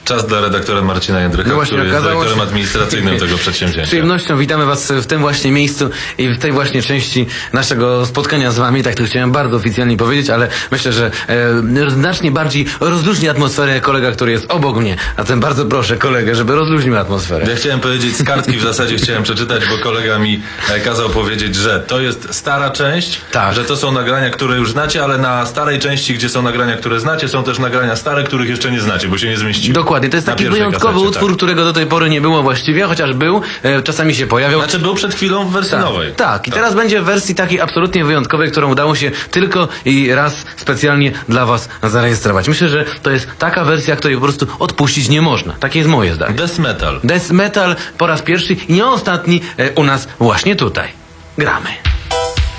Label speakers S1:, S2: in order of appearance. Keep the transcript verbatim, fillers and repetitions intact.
S1: Czas dla redaktora Marcina Jędrycha,
S2: No właśnie,
S1: który jest
S2: okazało
S1: dyrektorem
S2: się-
S1: administracyjnym tego przedsięwzięcia.
S2: Z przyjemnością witamy Was w tym właśnie miejscu i w tej właśnie części naszego spotkania z Wami. Tak to chciałem bardzo oficjalnie powiedzieć, ale myślę, że e, znacznie bardziej rozluźni atmosferę kolega, który jest obok mnie. A zatem bardzo proszę kolegę, żeby rozluźnił atmosferę.
S1: Ja chciałem powiedzieć, z kartki w zasadzie chciałem przeczytać, bo kolega mi e, kazał powiedzieć, że to jest stara część,
S2: Tak.
S1: że to są nagrania, które już znacie, ale na starej części, gdzie są nagrania, które znacie, są też nagrania stare, których jeszcze nie znacie, bo się nie zmieściły.
S2: Dokładnie, to jest
S1: Na
S2: taki
S1: pierwszej
S2: wyjątkowy
S1: kasecie,
S2: utwór,
S1: tak.
S2: którego do tej pory nie było właściwie, chociaż był, e, czasami się pojawiał.
S1: Znaczy był przed chwilą w wersji
S2: Tak,
S1: nowej.
S2: tak, i teraz będzie w wersji takiej absolutnie wyjątkowej, którą udało się tylko i raz specjalnie dla Was zarejestrować. Myślę, że to jest taka wersja, której po prostu odpuścić nie można. Takie jest moje zdanie.
S1: Death metal.
S2: Death metal po raz pierwszy i nie ostatni e, u nas właśnie tutaj. Gramy.